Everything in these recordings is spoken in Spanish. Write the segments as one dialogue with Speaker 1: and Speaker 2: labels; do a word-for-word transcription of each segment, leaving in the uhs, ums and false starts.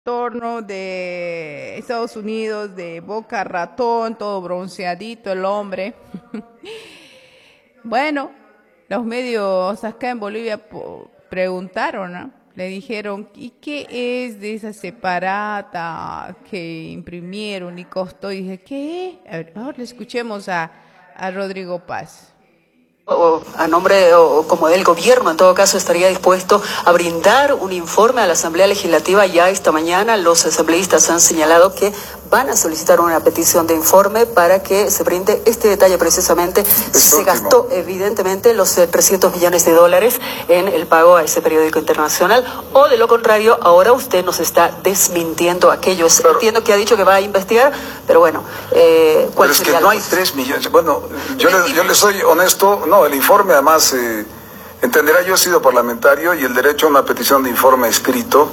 Speaker 1: Torno de Estados Unidos, de Boca Ratón, todo bronceadito el hombre. Bueno, los medios acá en Bolivia po- preguntaron, ¿no? Le dijeron, ¿y qué es de esa separata que imprimieron y costó? Y dije, ¿qué? A ver, ahora le escuchemos a, a Rodrigo Paz.
Speaker 2: O a nombre o como del gobierno, en todo caso, estaría dispuesto a brindar un informe a la Asamblea Legislativa. Ya esta mañana los asambleístas han señalado que van a solicitar una petición de informe para que se brinde este detalle precisamente. Si se gastó evidentemente los eh, trescientos millones de dólares en el pago a ese periódico internacional, o de lo contrario, ahora usted nos está desmintiendo aquello. Es-
Speaker 3: Pero-
Speaker 2: Entiendo que ha dicho que va a investigar, pero bueno, eh, ¿cuál
Speaker 3: Pero es que
Speaker 2: sería
Speaker 3: no
Speaker 2: la
Speaker 3: hay
Speaker 2: posición?
Speaker 3: tres millones. Bueno, yo le, yo le soy honesto. No, el informe además, eh, entenderá, yo he sido parlamentario y el derecho a una petición de informe escrito,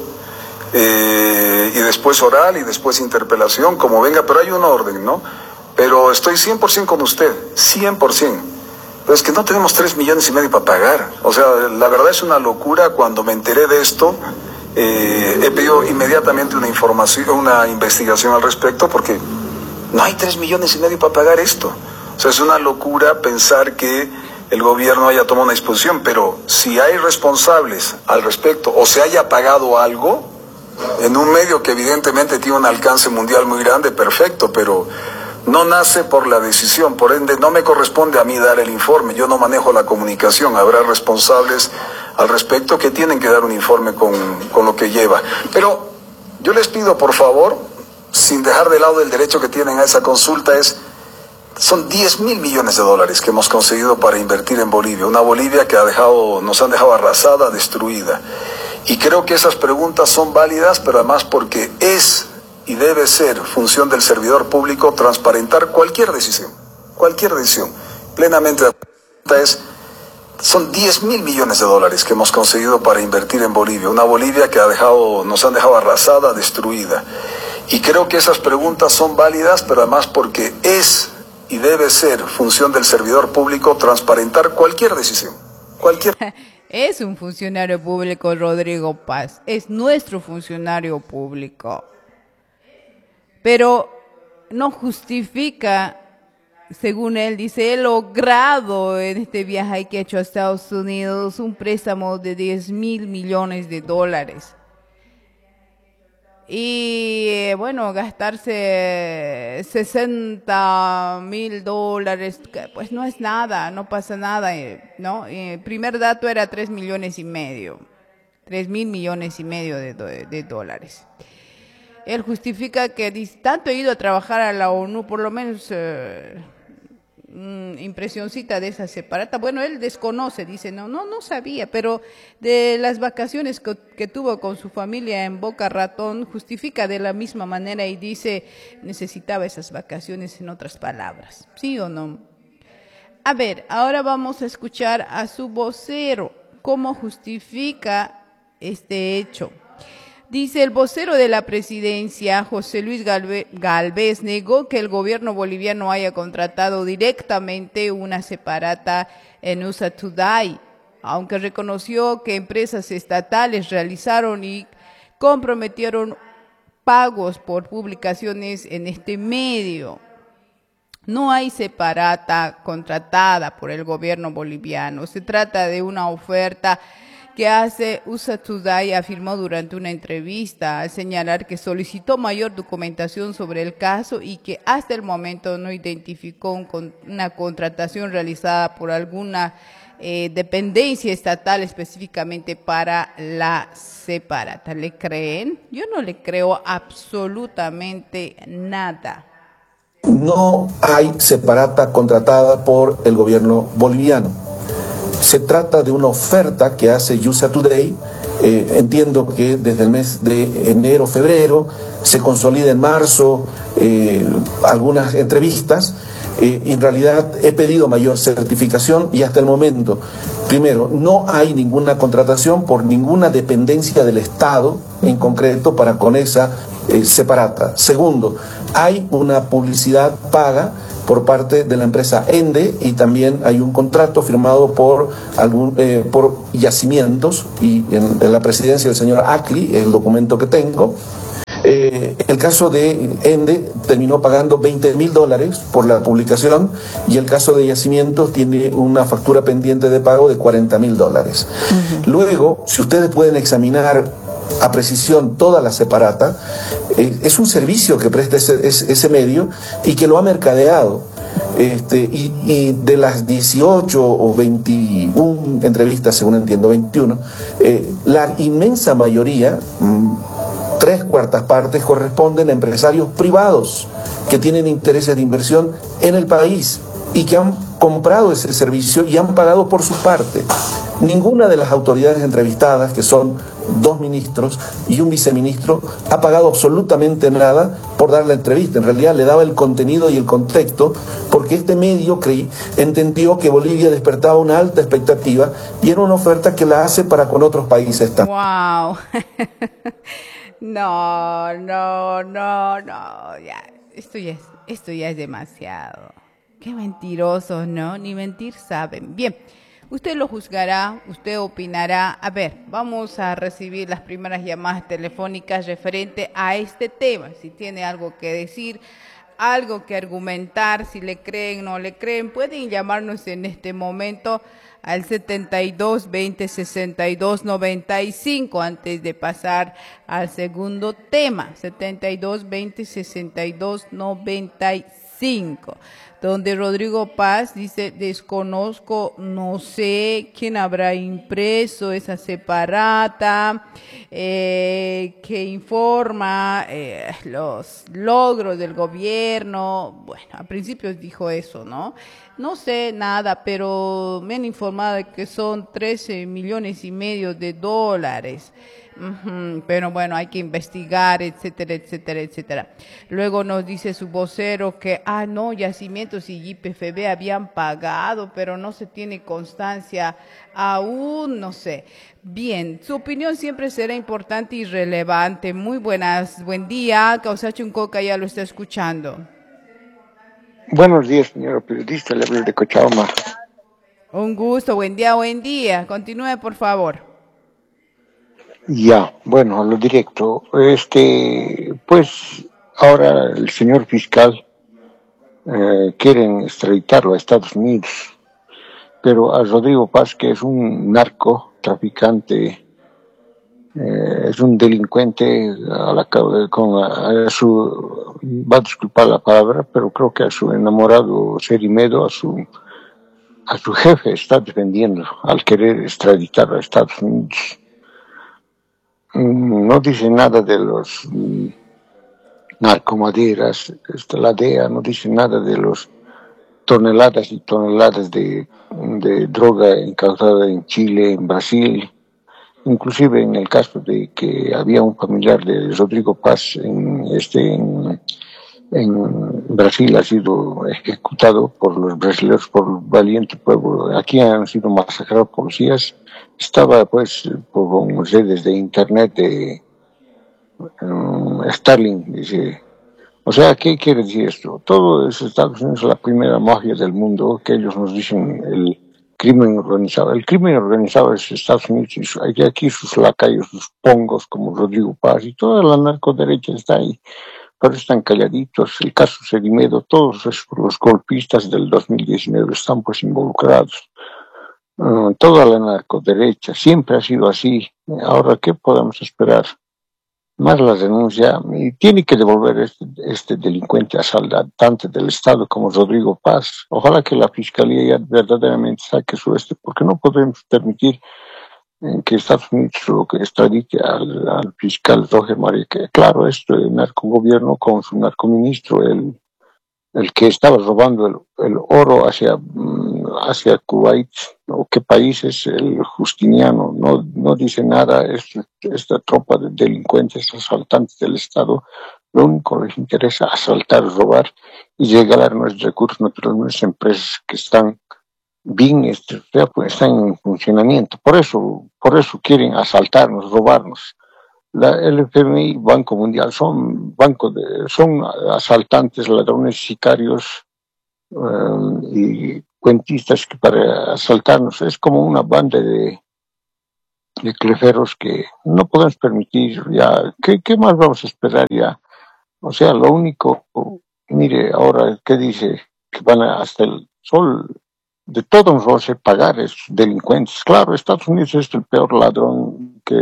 Speaker 3: eh, y después oral y después interpelación, como venga, pero hay un orden, ¿no? Pero estoy cien por ciento con usted, cien por ciento. Pero es que no tenemos tres millones y medio para pagar. O sea, la verdad es una locura. Cuando me enteré de esto, eh, he pedido inmediatamente una información, una investigación al respecto, porque no hay tres millones y medio para pagar esto. O sea, es una locura pensar que el gobierno haya tomado una disposición, pero si hay responsables al respecto o se haya pagado algo en un medio que evidentemente tiene un alcance mundial muy grande, perfecto, pero no nace por la decisión, por ende no me corresponde a mí dar el informe, yo no manejo la comunicación, habrá responsables al respecto que tienen que dar un informe con, con lo que lleva. Pero yo les pido, por favor, sin dejar de lado el derecho que tienen a esa consulta, es, son diez mil millones de dólares que hemos conseguido para invertir en Bolivia, una Bolivia que ha dejado, nos han dejado arrasada, destruida. Y creo que esas preguntas son válidas, pero además porque es y debe ser función del servidor público transparentar cualquier decisión, cualquier decisión. Plenamente de acuerdo. Es, son diez mil millones de dólares que hemos conseguido para invertir en Bolivia, una Bolivia que ha dejado, nos han dejado arrasada, destruida. Y creo que esas preguntas son válidas, pero además porque es y debe ser función del servidor público transparentar cualquier decisión, cualquier.
Speaker 1: Es un funcionario público, Rodrigo Paz. Es nuestro funcionario público. Pero no justifica, según él dice, he logrado en este viaje que ha hecho a Estados Unidos un préstamo de diez mil millones de dólares. Y eh, bueno, gastarse sesenta mil dólares, que, pues no es nada, no pasa nada, eh, ¿no? Eh, El primer dato era tres millones y medio, tres mil millones y medio de, do- de dólares. Él justifica que dis- tanto he ido a trabajar a la ONU, por lo menos eh, mm, impresioncita de esa separata. Bueno, él desconoce, dice, no, no, no sabía, pero de las vacaciones que, que tuvo con su familia en Boca Ratón, justifica de la misma manera y dice, necesitaba esas vacaciones, en otras palabras. ¿Sí o no? A ver, ahora vamos a escuchar a su vocero, cómo justifica este hecho. Dice el vocero de la presidencia, José Luis Galve- Galvez, negó que el gobierno boliviano haya contratado directamente una separata en U S A Today, aunque reconoció que empresas estatales realizaron y comprometieron pagos por publicaciones en este medio. No hay separata contratada por el gobierno boliviano. Se trata de una oferta que hace U S A Today, afirmó durante una entrevista, al señalar que solicitó mayor documentación sobre el caso y que hasta el momento no identificó un con- una contratación realizada por alguna eh, dependencia estatal específicamente para la separata. ¿Le creen? Yo no le creo absolutamente nada.
Speaker 4: No hay separata contratada por el gobierno boliviano. Se trata de una oferta que hace U S A Today. Eh, entiendo que desde el mes de enero, febrero, se consolida en marzo eh, algunas entrevistas. Eh, en realidad he pedido mayor certificación y hasta el momento, primero, no hay ninguna contratación por ninguna dependencia del Estado en concreto para con esa eh, separata. Segundo, hay una publicidad paga por parte de la empresa ENDE y también hay un contrato firmado por algún eh, por yacimientos y en, en la presidencia del señor Acli, el documento que tengo. Eh, el caso de Ende terminó pagando veinte mil dólares por la publicación y el caso de Yacimientos tiene una factura pendiente de pago de cuarenta mil dólares. Uh-huh. Luego, si ustedes pueden examinar a precisión toda la separata, eh, es un servicio que presta ese, ese, ese medio y que lo ha mercadeado. Este, y, y de las dieciocho o veintiuna entrevistas, según entiendo, veintiuno, eh, la inmensa mayoría, mmm, tres cuartas partes, corresponden a empresarios privados que tienen intereses de inversión en el país y que han comprado ese servicio y han pagado por su parte. Ninguna de las autoridades entrevistadas, que son dos ministros y un viceministro, ha pagado absolutamente nada por dar la entrevista. En realidad le daba el contenido y el contexto, porque este medio creí, entendió que Bolivia despertaba una alta expectativa y era una oferta que la hace para con otros países también.
Speaker 1: ¡Wow! No, no, no, no, ya, esto ya es, esto ya es demasiado. Qué mentirosos, ¿no? Ni mentir saben. Bien, usted lo juzgará, usted opinará. A ver, vamos a recibir las primeras llamadas telefónicas referente a este tema. Si tiene algo que decir, algo que argumentar, si le creen o no le creen, pueden llamarnos en este momento al setenta y dos, veinte, sesenta y dos, noventa y cinco antes de pasar al segundo tema. setenta y dos, veinte, sesenta y dos, noventa y cinco. Donde Rodrigo Paz dice: desconozco, no sé quién habrá impreso esa separata eh, que informa eh, los logros del gobierno. Bueno, a principios dijo eso, ¿no? No sé nada, pero me han informado de que son trece millones y medio de dólares. Uh-huh, pero bueno, hay que investigar, etcétera, etcétera, etcétera. Luego nos dice su vocero que, ah, no, Yacimientos y Y P F B habían pagado, pero no se tiene constancia aún, no sé. Bien, su opinión siempre será importante y relevante. Muy buenas, buen día. Causacho Coca ya lo está escuchando.
Speaker 5: Buenos días, señora periodista, le hablo de Cochabamba.
Speaker 1: Un gusto, buen día, buen día. Continúe, por favor.
Speaker 5: Ya, bueno, a lo directo. Este, pues, ahora el señor fiscal eh, quieren extraditarlo a Estados Unidos, pero a Rodrigo Paz, que es un narcotraficante, eh, es un delincuente, a la, con a, a su, va a disculpar la palabra, pero creo que a su enamorado Serimedo, a su a su jefe está defendiendo al querer extraditar a Estados Unidos. No dice nada de los narcomaderas, la D E A no dice nada de los toneladas y toneladas de, de droga incautada en Chile, en Brasil, inclusive en el caso de que había un familiar de Rodrigo Paz en este en, en Brasil, ha sido ejecutado por los brasileños, por el valiente pueblo. Aquí han sido masacrados policías. Estaba pues con redes de internet de um, Starlink, dice. O sea, ¿qué quiere decir esto? Todo es Estados Unidos, la primera mafia del mundo, que ellos nos dicen el crimen organizado. El crimen organizado es Estados Unidos, y hay aquí sus lacayos, sus pongos como Rodrigo Paz, y toda la narcoderecha está ahí, pero están calladitos. El caso Serimedo, todos los golpistas del dos mil diecinueve están pues involucrados. Uh, toda la narcoderecha siempre ha sido así. Ahora, ¿qué podemos esperar? Más la denuncia, y tiene que devolver este, este delincuente asaltante del Estado como Rodrigo Paz. Ojalá que la Fiscalía ya verdaderamente saque su este, porque no podemos permitir eh, que Estados Unidos lo que extradite al, al fiscal Roger María, que claro, esto el narcogobierno con su narcoministro, el, el que estaba robando el, el oro hacia, hacia Kuwait, o qué país es el Justiniano, no, no dice nada. Es, esta tropa de delincuentes, asaltantes del Estado, lo único que les interesa es asaltar, robar y llegar nuestros recursos naturales, nuestras empresas que están bien, este, pues, están en funcionamiento. Por eso, por eso quieren asaltarnos, robarnos. La, el F M I, Banco Mundial, son bancos de, son asaltantes, ladrones, sicarios um, y cuentistas que para asaltarnos es como una banda de, de cleferos que no podemos permitir ya. ¿Qué, qué más vamos a esperar ya? O sea, lo único, mire, ahora, ¿qué dice? Que van a, hasta el sol, de todos nos vamos a pagar esos delincuentes. Claro, Estados Unidos es el peor ladrón, que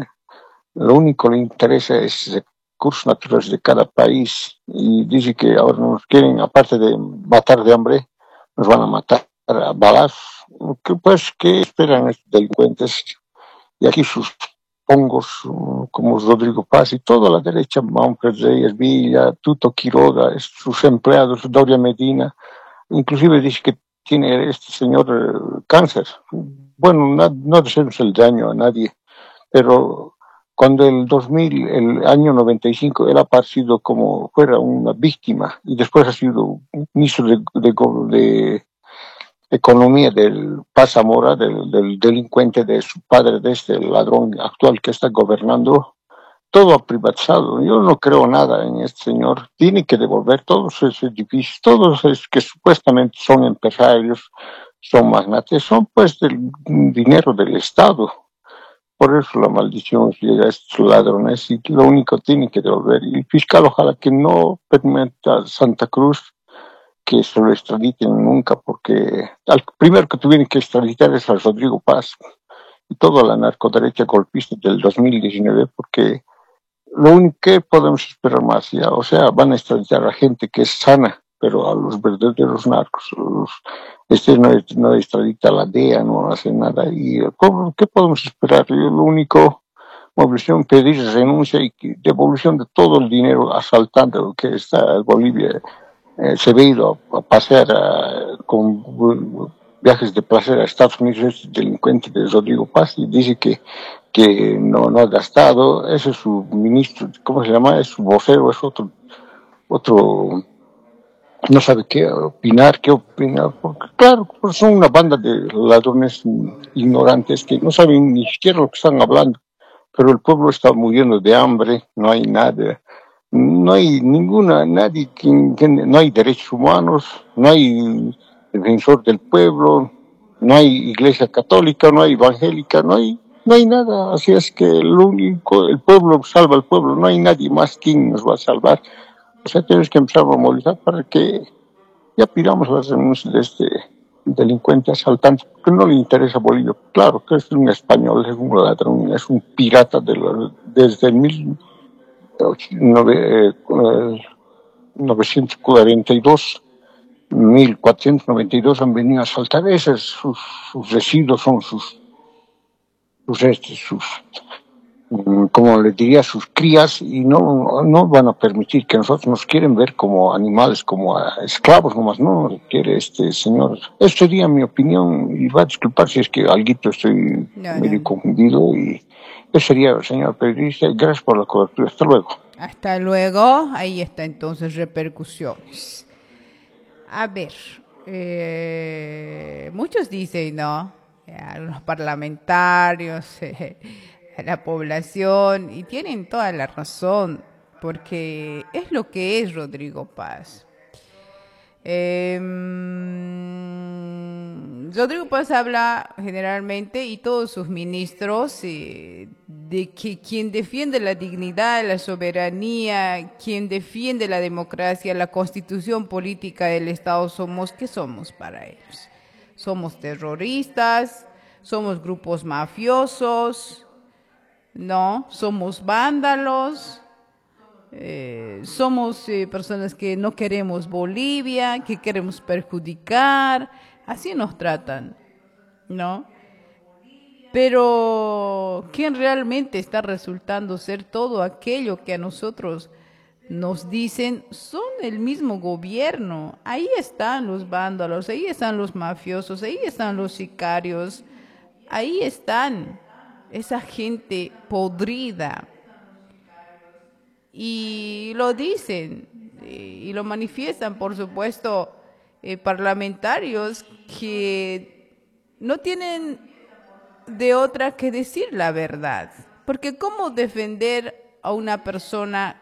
Speaker 5: lo único que le interesa es recursos naturales de cada país, y dice que ahora nos quieren, aparte de matar de hambre, nos van a matar a balazos. ¿Qué, pues, qué esperan estos delincuentes? Y aquí sus pongos, uh, como Rodrigo Paz y toda la derecha, Manfred Reyes, Villa, Tuto Quiroga, sus empleados, Doria Medina, inclusive dice que tiene este señor uh, cáncer. Bueno, no, no deseamos el daño a nadie, pero cuando el dos mil, el año noventa y cinco, él ha aparecido como fuera una víctima y después ha sido ministro de, de, de economía del Paz Zamora, del, del delincuente de su padre, de este ladrón actual que está gobernando, todo ha privatizado. Yo no creo nada en este señor. Tiene que devolver todos esos edificios, todos esos que supuestamente son empresarios, son magnates, son pues del dinero del Estado. Por eso la maldición llega a estos ladrones y lo único que tiene que devolver. Y el fiscal ojalá que no permita a Santa Cruz que se lo extraditen nunca, porque al primero que tuvieron que extraditar es a Rodrigo Paz y toda la narcoderecha golpista del dos mil diecinueve, porque lo único que podemos esperar más ya, o sea, van a extraditar a gente que es sana, pero a los verdaderos narcos, los, este no, no extradita a la D E A, no hace nada, y ¿qué podemos esperar? Yo lo único, movilización, pedir renuncia y devolución de todo el dinero asaltante que está en Bolivia. Eh, se ve ido a, a pasear a, con uh, viajes de placer a Estados Unidos, este delincuente de Rodrigo Paz, y dice que, que no, no ha gastado. Ese es su ministro, ¿cómo se llama? Es su vocero, es otro, otro, no sabe qué opinar, qué opinar, porque claro, pues son una banda de ladrones ignorantes que no saben ni siquiera lo que están hablando, pero el pueblo está muriendo de hambre, no hay nada. No hay ninguna, nadie, quien, quien, no hay derechos humanos, no hay defensor del pueblo, no hay iglesia católica, no hay evangélica, no hay, no hay nada. Así es que el único, el pueblo salva al pueblo, no hay nadie más quien nos va a salvar. O sea, tenemos que empezar a movilizar para que ya pidamos las renuncias de este delincuente asaltante, porque no le interesa Bolivia. Claro que es un español, es un ladrón, es un pirata de la, desde el mil novecientos cuarenta y dos, mil cuatrocientos noventa y dos han venido a asaltar. Esos sus, sus residuos son sus, sus, este, sus, como les diría, sus crías, y no, no van a permitir que nosotros nos quieren ver como animales, como esclavos nomás. No nos quiere este señor. Esa sería mi opinión, y va a disculpar si es que alguito estoy no, medio no. confundido, y eso sería, señor periodista. Gracias por la cobertura. Hasta luego.
Speaker 1: Hasta luego. Ahí está entonces repercusiones. A ver, eh, muchos dicen, ¿no? Algunos parlamentarios, eh, la población, y tienen toda la razón, porque es lo que es Rodrigo Paz. Eh, Rodrigo Paz habla generalmente, y todos sus ministros, eh, de que quien defiende la dignidad, la soberanía, quien defiende la democracia, la constitución política del Estado, somos, ¿qué somos para ellos? Somos terroristas, somos grupos mafiosos, ¿no? Somos vándalos. Eh, somos eh, personas que no queremos Bolivia, que queremos perjudicar, así nos tratan, ¿no? Pero ¿quién realmente está resultando ser todo aquello que a nosotros nos dicen? Son el mismo gobierno. Ahí están los vándalos, ahí están los mafiosos, ahí están los sicarios, ahí están esa gente podrida. Y lo dicen y lo manifiestan, por supuesto, eh, parlamentarios que no tienen de otra que decir la verdad. Porque ¿cómo defender a una persona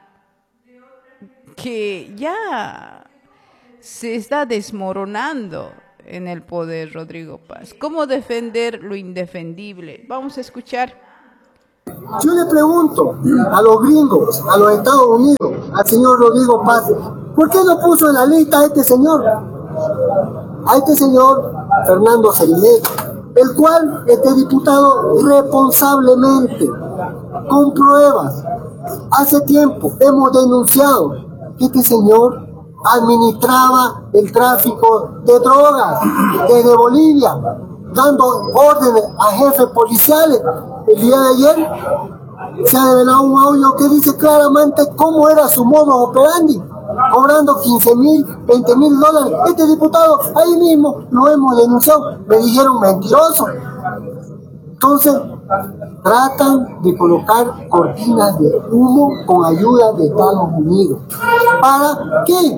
Speaker 1: que ya se está desmoronando en el poder, Rodrigo Paz? ¿Cómo defender lo indefendible? Vamos a escuchar.
Speaker 6: Yo le pregunto a los gringos, a los Estados Unidos, al señor Rodrigo Paz, ¿por qué no puso en la lista a este señor? A este señor Fernando Cerimet, el cual este diputado responsablemente, con pruebas, hace tiempo hemos denunciado que este señor administraba el tráfico de drogas desde Bolivia, dando órdenes a jefes policiales. El día de ayer se ha revelado un audio que dice claramente cómo era su modo operandi, cobrando quince mil, veinte mil dólares. Este diputado, ahí mismo lo hemos denunciado, me dijeron mentiroso. Entonces, tratan de colocar cortinas de humo con ayuda de Estados Unidos. ¿Para qué?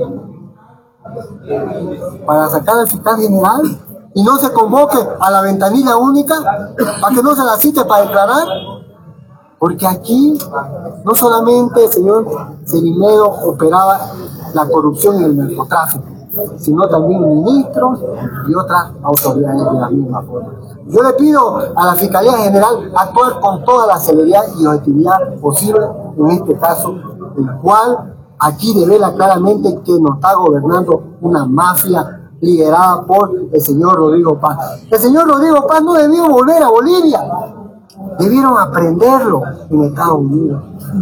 Speaker 6: Para sacar al fiscal general y no se convoque a la ventanilla única, para que no se la cite para declarar. Porque aquí no solamente el señor Cerimedo operaba la corrupción y el narcotráfico, sino también ministros y otras autoridades de la misma forma. Yo le pido a la Fiscalía General actuar con toda la celeridad y objetividad posible en este caso, el cual aquí revela claramente que nos está gobernando una mafia liderada por el señor Rodrigo Paz. El señor Rodrigo Paz no debió volver a Bolivia, debieron aprenderlo en Estados Unidos.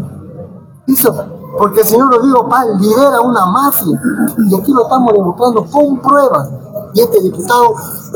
Speaker 6: Eso, porque el señor Rodrigo Paz lidera una mafia y aquí lo estamos demostrando con pruebas. Y este diputado,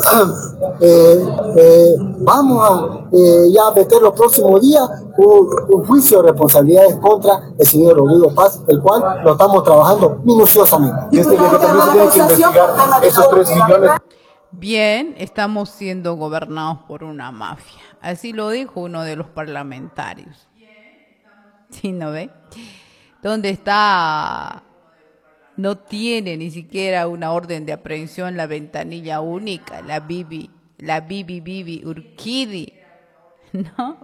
Speaker 6: eh, eh, vamos a eh, ya meter los próximos días un, un juicio de responsabilidades contra el señor Rodrigo Paz, el cual lo estamos trabajando minuciosamente.
Speaker 4: Y este día que también se tiene que investigar esos tres millones.
Speaker 1: Bien, estamos siendo gobernados por una mafia. Así lo dijo uno de los parlamentarios. ¿Sí, no ve? ¿Dónde está? No tiene ni siquiera una orden de aprehensión la ventanilla única, la Bibi, la Bibi Bibi Urquidi, ¿no?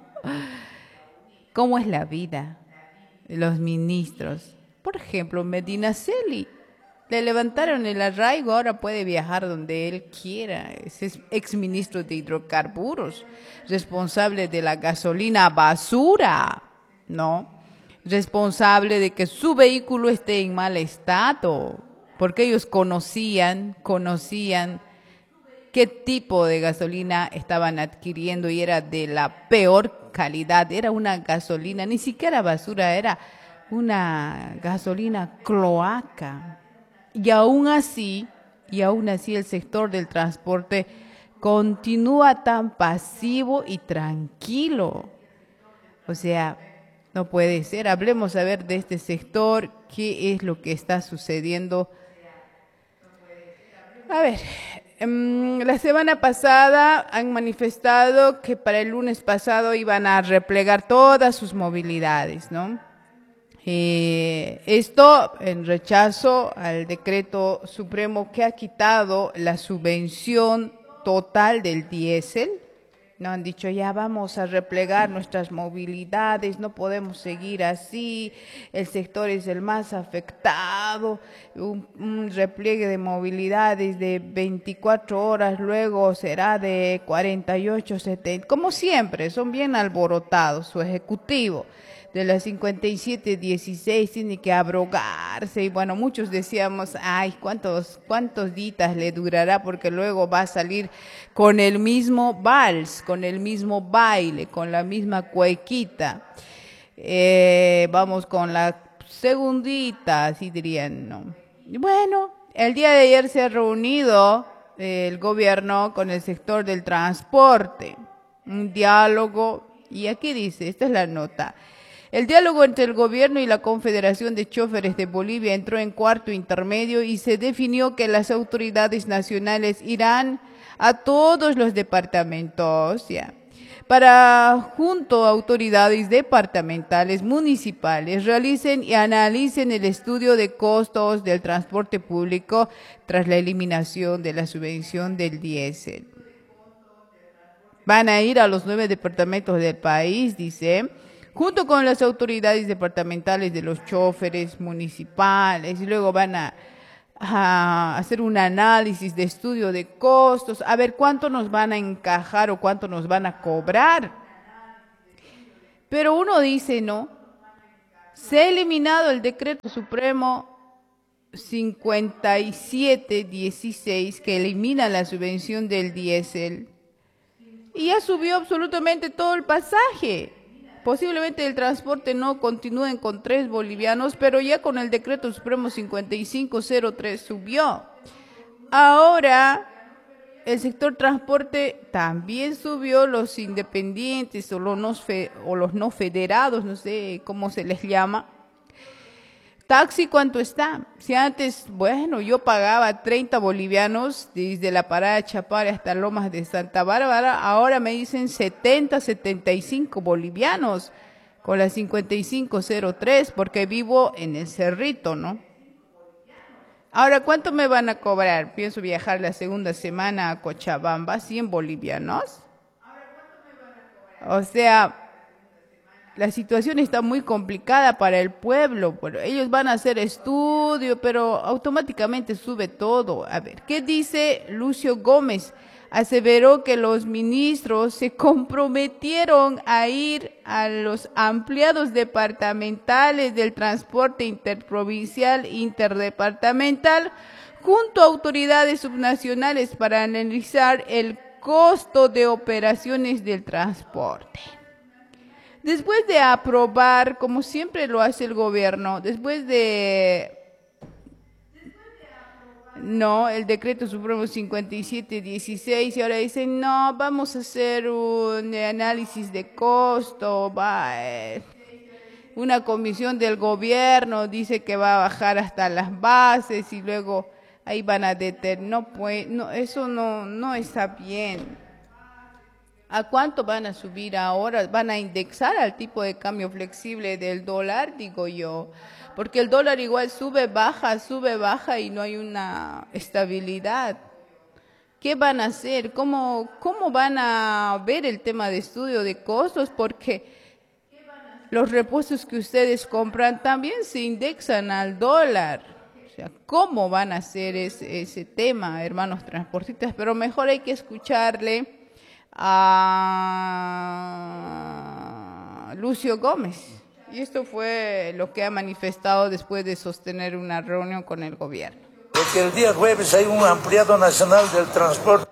Speaker 1: ¿Cómo es la vida de los ministros? Por ejemplo, Medinaceli, le levantaron el arraigo, ahora puede viajar donde él quiera. Es exministro de hidrocarburos, responsable de la gasolina basura, ¿no? Responsable de que su vehículo esté en mal estado, porque ellos conocían, conocían qué tipo de gasolina estaban adquiriendo y era de la peor calidad, era una gasolina, ni siquiera basura, era una gasolina cloaca. Y aún así, y aún así el sector del transporte continúa tan pasivo y tranquilo. O sea, no puede ser. Hablemos a ver de este sector, qué es lo que está sucediendo. A ver, um, la semana pasada han manifestado que para el lunes pasado iban a replegar todas sus movilidades, ¿no? Eh, esto en rechazo al decreto supremo que ha quitado la subvención total del diésel. No han dicho, ya vamos a replegar nuestras movilidades, no podemos seguir así, el sector es el más afectado, un, un repliegue de movilidades de veinticuatro horas, luego será de cuarenta y ocho, setenta, como siempre, son bien alborotados, su ejecutivo de las cincuenta y siete dieciséis tiene que abrogarse y bueno, muchos decíamos, ay, ¿cuántos, cuántos días le durará? Porque luego va a salir con el mismo vals, con el mismo baile, con la misma cuequita. Eh, vamos con la segundita, así dirían, ¿no? Y bueno, el día de ayer se ha reunido eh, el gobierno con el sector del transporte, un diálogo, y aquí dice, esta es la nota. El diálogo entre el gobierno y la Confederación de Choferes de Bolivia entró en cuarto intermedio y se definió que las autoridades nacionales irán a todos los departamentos, ya, para junto a autoridades departamentales, municipales, realicen y analicen el estudio de costos del transporte público tras la eliminación de la subvención del diésel. Van a ir a los nueve departamentos del país, dice, junto con las autoridades departamentales de los choferes municipales, y luego van a, a hacer un análisis de estudio de costos, a ver cuánto nos van a encajar o cuánto nos van a cobrar. Pero uno dice, no, se ha eliminado el decreto supremo cincuenta y siete dieciséis que elimina la subvención del diésel y ya subió absolutamente todo el pasaje. Posiblemente el transporte no continúen con tres bolivianos, pero ya con el decreto supremo cincuenta y cinco cero tres subió. Ahora el sector transporte también subió, los independientes o los no, fe, o los no federados, no sé cómo se les llama. Taxi, ¿cuánto está? Si antes, bueno, yo pagaba treinta bolivianos desde la parada de Chapare hasta Lomas de Santa Bárbara, ahora me dicen setenta, setenta y cinco bolivianos con la cincuenta y cinco cero tres, porque vivo en el Cerrito, ¿no? Ahora, ¿cuánto me van a cobrar? Pienso viajar la segunda semana a Cochabamba, cien bolivianos. O sea, la situación está muy complicada para el pueblo. Bueno, ellos van a hacer estudio, pero automáticamente sube todo. A ver, ¿qué dice Lucio Gómez? Aseveró que los ministros se comprometieron a ir a los ampliados departamentales del transporte interprovincial interdepartamental junto a autoridades subnacionales para analizar el costo de operaciones del transporte. Después de aprobar, como siempre lo hace el gobierno, después de, no, el decreto supremo cincuenta y siete dieciséis, y ahora dicen, no, vamos a hacer un análisis de costo, va, eh, una comisión del gobierno dice que va a bajar hasta las bases y luego ahí van a detener, no, pues, no, eso no, no está bien. ¿A cuánto van a subir ahora? ¿Van a indexar al tipo de cambio flexible del dólar? Digo yo, porque el dólar igual sube, baja, sube, baja y no hay una estabilidad. ¿Qué van a hacer? ¿Cómo, cómo van a ver el tema de estudio de costos? Porque los repuestos que ustedes compran también se indexan al dólar. O sea, ¿cómo van a hacer ese, ese tema, hermanos transportistas? Pero mejor hay que escucharle a Lucio Gómez. Y esto fue lo que ha manifestado después de sostener una reunión con el gobierno.
Speaker 7: Porque el día jueves hay un ampliado nacional del transporte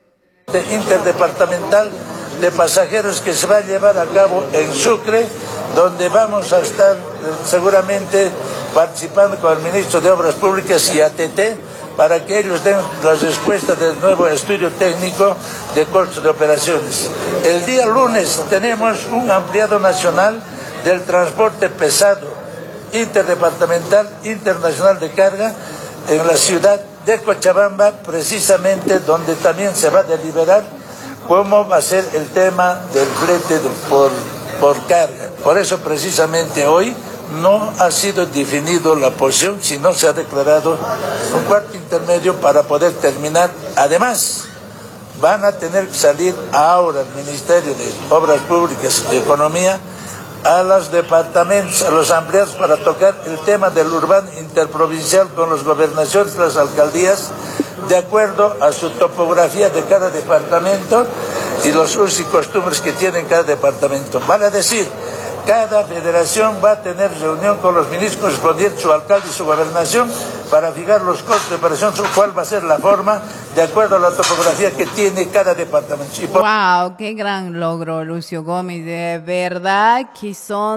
Speaker 7: interdepartamental de pasajeros que se va a llevar a cabo en Sucre, donde vamos a estar seguramente participando con el ministro de Obras Públicas y A T T para que ellos den las respuestas del nuevo estudio técnico de costos de operaciones. El día lunes tenemos un ampliado nacional del transporte pesado, interdepartamental, internacional de carga, en la ciudad de Cochabamba, precisamente donde también se va a deliberar cómo va a ser el tema del flete de, por, por carga. Por eso precisamente hoy no ha sido definido la posición, sino se ha declarado un cuarto intermedio para poder terminar. Además, van a tener que salir ahora el Ministerio de Obras Públicas y Economía a los departamentos, a los ampliados para tocar el tema del urbano interprovincial con las gobernaciones, las alcaldías, de acuerdo a su topografía de cada departamento y los usos y costumbres que tiene cada departamento. Vale a decir, cada federación va a tener reunión con los ministros correspondientes, su alcalde y su gobernación, para fijar los costos de operación, cuál va a ser la forma, de acuerdo a la topografía que tiene cada departamento. Y por...
Speaker 1: ¡Wow! ¡Qué gran logro, Lucio Gómez! De verdad que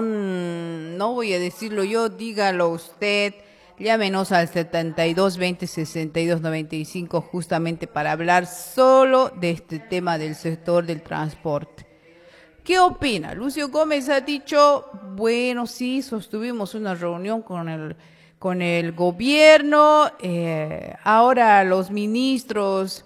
Speaker 1: son, no voy a decirlo yo, dígalo usted, llámenos al setenta y dos veinte sesenta y dos noventa y cinco justamente para hablar solo de este tema del sector del transporte. ¿Qué opina? Lucio Gómez ha dicho, bueno, sí, sostuvimos una reunión con el, con el gobierno, eh, ahora los ministros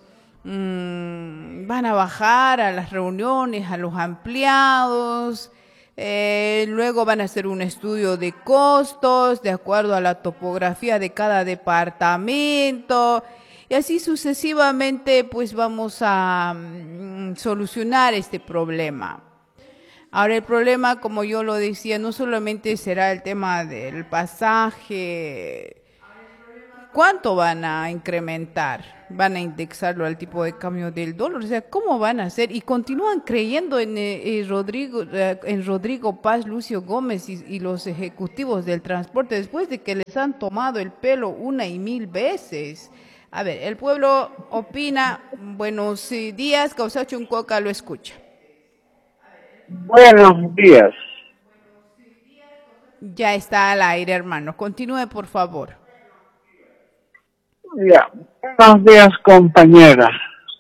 Speaker 1: mmm, van a bajar a las reuniones, a los ampliados, eh, luego van a hacer un estudio de costos de acuerdo a la topografía de cada departamento, y así sucesivamente pues vamos a mm, solucionar este problema. Ahora el problema, como yo lo decía, no solamente será el tema del pasaje. ¿Cuánto van a incrementar? van a indexarlo al tipo de cambio del dólar. O sea, ¿cómo van a hacer? Y continúan creyendo en, eh, eh, Rodrigo, eh, en Rodrigo Paz, Lucio Gómez y, y los ejecutivos del transporte después de que les han tomado el pelo una y mil veces. A ver, el pueblo opina. Buenos días, Causacho Uncoca lo escucha.
Speaker 8: Buenos días.
Speaker 1: Ya está al aire, hermano. Continúe, por favor.
Speaker 8: Ya. Buenos días, compañera.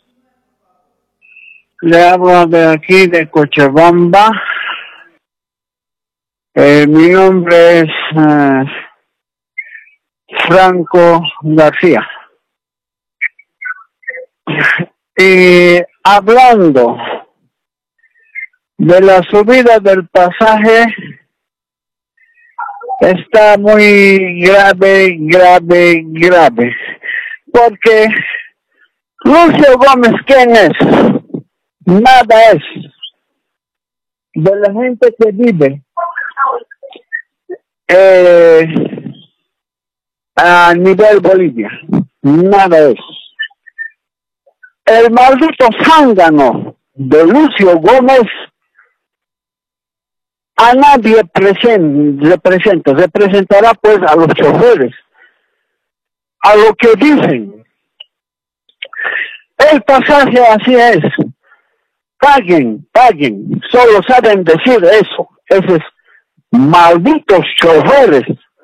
Speaker 8: Le hablo de aquí, de Cochabamba. Eh, mi nombre es eh, Franco García. Y hablando de la subida del pasaje, está muy grave, grave, grave. Porque Lucio Gómez, ¿quién es? Nada es. De la gente que vive eh, a nivel Bolivia, nada es. El maldito zángano de Lucio Gómez a nadie presenta, representa, representará pues a los choferes, a lo que dicen. El pasaje así es. Paguen, paguen. Solo saben decir eso. Esos malditos choferes.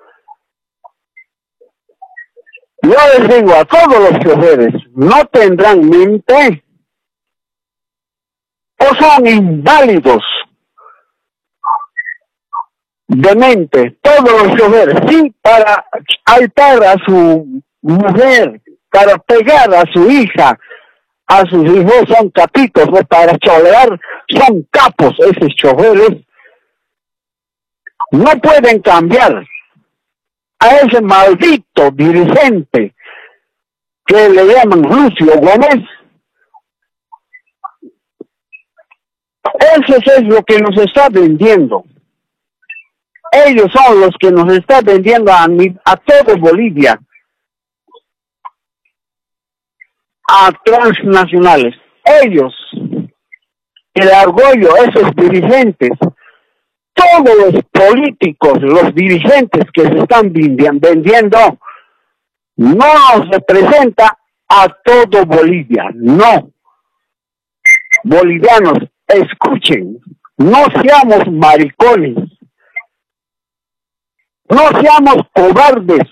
Speaker 8: Yo les digo a todos los choferes, no tendrán mente o son inválidos de mente, todos los choferes, sí, para altar a su mujer, para pegar a su hija, a sus hijos son capitos, ¿no? Para cholear son capos esos choferes. No pueden cambiar a ese maldito dirigente que le llaman Lucio Gómez. Eso es lo que nos está vendiendo. Ellos son los que nos están vendiendo a, a todo Bolivia, a transnacionales. Ellos, el orgullo, esos dirigentes, todos los políticos, los dirigentes que se están vendiendo, no nos representa a todo Bolivia, no. Bolivianos, escuchen, no seamos maricones, no seamos cobardes.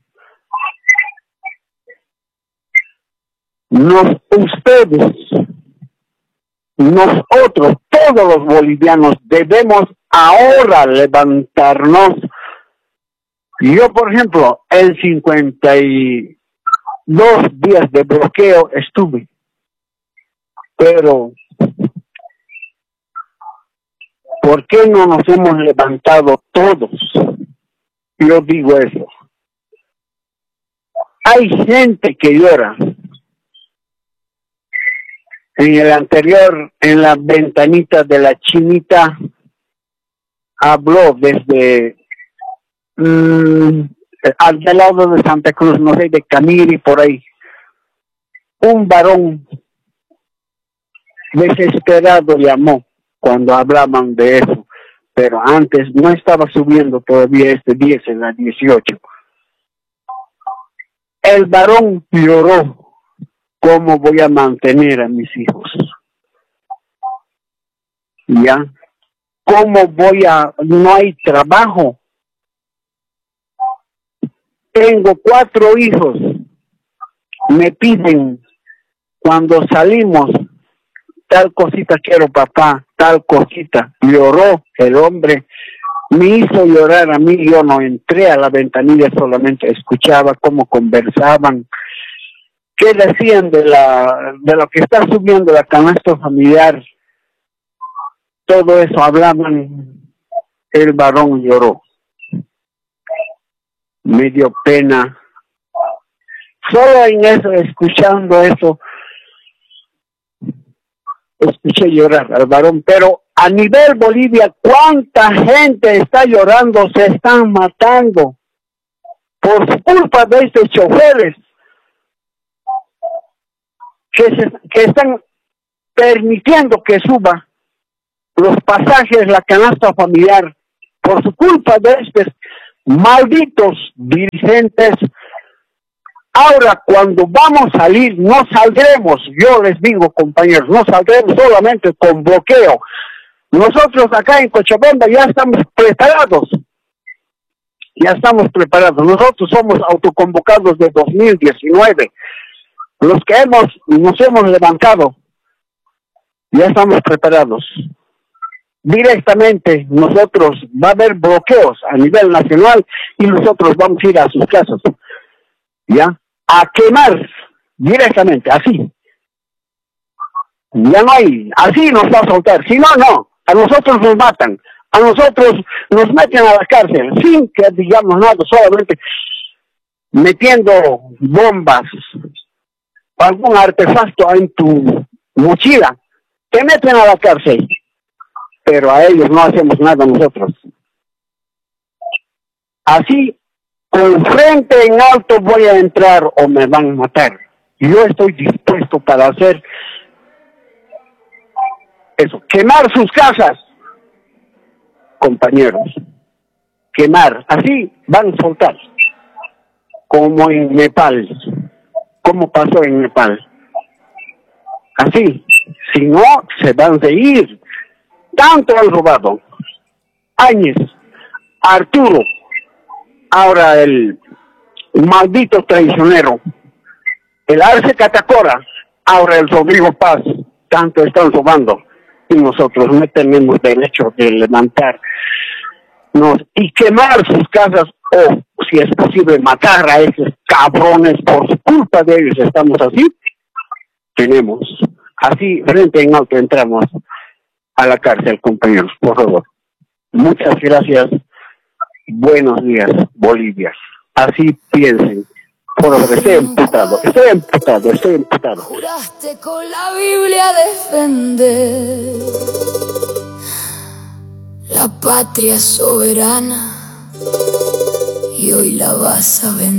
Speaker 8: Nos, ustedes, nosotros, todos los bolivianos, debemos ahora levantarnos. Yo, por ejemplo, en cincuenta y dos días de bloqueo estuve, pero ¿por qué no nos hemos levantado todos? Yo digo eso. Hay gente que llora. En el anterior, en la ventanita de la chinita, habló desde mmm, al del lado de Santa Cruz, no sé, de Camiri, por ahí. Un varón desesperado llamó cuando hablaban de eso, pero antes no estaba subiendo todavía este diez en la dieciocho. El varón lloró. ¿Cómo voy a mantener a mis hijos? ¿Ya? ¿Cómo voy a...? No hay trabajo. Tengo cuatro hijos. Me piden, cuando salimos, tal cosita quiero, papá, tal cosita. Lloró el hombre. Me hizo llorar a mí. Yo no entré a la ventanilla, solamente escuchaba cómo conversaban. ¿Qué decían de la de lo que está subiendo la canasta familiar? Todo eso hablaban. El varón lloró. Me dio pena. Solo en eso, escuchando eso, escuché llorar al varón. Pero a nivel Bolivia, ¿cuánta gente está llorando? Se están matando por culpa de estos choferes. que, se, que están permitiendo que suba los pasajes, la canasta familiar, por su culpa de estos malditos dirigentes. Ahora, cuando vamos a salir, no saldremos, yo les digo, compañeros, no saldremos solamente con bloqueo. Nosotros acá en Cochabamba ya estamos preparados, ya estamos preparados. Nosotros somos autoconvocados de dos mil diecinueve, los que hemos, nos hemos levantado, ya estamos preparados. Directamente nosotros va a haber bloqueos a nivel nacional y nosotros vamos a ir a sus casas, ya, a quemar directamente, así. Ya no hay, así nos va a soltar, si no, no, a nosotros nos matan, a nosotros nos meten a la cárcel, sin que digamos nada, solamente metiendo bombas, algún artefacto en tu mochila, te meten a la cárcel, pero a ellos no hacemos nada nosotros. Así, con frente en alto voy a entrar o me van a matar. Yo estoy dispuesto para hacer eso, quemar sus casas, compañeros, quemar, así van a soltar, como en Nepal, como pasó en Nepal, así, si no, se van a ir. Tanto han robado, Áñez, Arturo, ahora el maldito traicionero, el Arce Catacora, ahora el Rodrigo Paz, tanto están robando. Y nosotros no tenemos derecho de levantarnos y quemar sus casas o, si es posible, matar a esos cabrones. Por culpa de ellos estamos así. Tenemos, así, frente en alto entramos a la cárcel, compañeros, por favor. Muchas gracias. Buenos días, Bolivia. Así piensen. Por favor, estoy emputado, estoy emputado, estoy emputado.
Speaker 9: Juraste con la Biblia defender la patria soberana y hoy la vas a vender.